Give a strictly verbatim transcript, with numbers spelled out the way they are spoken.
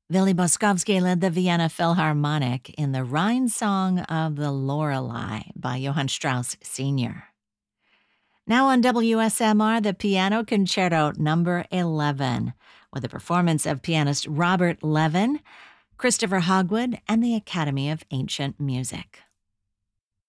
Willy Boskovsky led the Vienna Philharmonic in the Rhine Song of the Lorelei by Johann Strauss Senior Now on W S M R, the Piano Concerto number eleven, with a performance of pianist Robert Levin, Christopher Hogwood, and the Academy of Ancient Music.